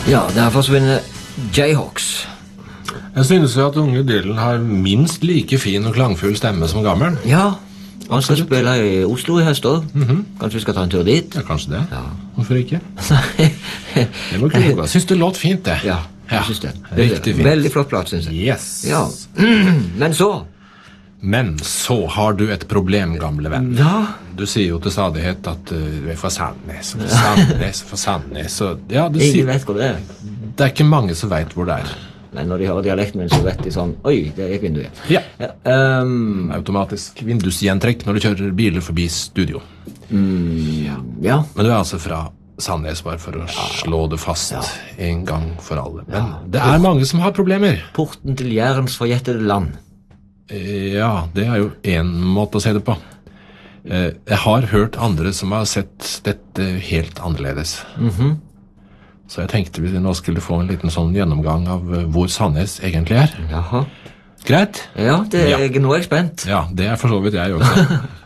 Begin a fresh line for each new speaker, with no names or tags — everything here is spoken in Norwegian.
Ja, der forsvinner Jayhawks.
Jeg synes jo at unge Dylan har minst like fin og klangfull stemme som gammel.
Ja, han skal spille i Oslo i høst også. Kanskje vi skal ta en tur dit?
Ja, kanskje det.
Ja.
Hvorfor ikke? Det var klokt. Jeg synes det låt fint, det.
Ja, jeg synes det.
Riktig fint.
Veldig flott plass, synes jeg.
Yes.
Ja. Men så
har du et problem, gamle venn.
Ja.
Du sier jo til stadighet at du er fra Sandnes, fra Sandnes. Og, ja,
ingen vet hvor det er.
Det er ikke mange som vet hvor det er.
Men når de hører dialekten min, så vet de sånn, oi, det er vinduet.
Ja. Automatisk vindusgjentrekk når du kjører biler forbi studio.
Ja.
Men du er altså fra Sandnes, bare for å slå det fast en gang for alle. Men det er mange som har problemer.
Porten til Jærens forjettede land.
Ja, det er jo en måte å se det på. Jeg har hørt andre som har sett dette helt annerledes. Så jeg tenkte vi nå skulle få en liten sånn gjennomgang av hvor Sandnes egentlig er.
Jaha.
Greit?
Ja, nå er jeg spent.
Ja, det er for så vidt jeg også.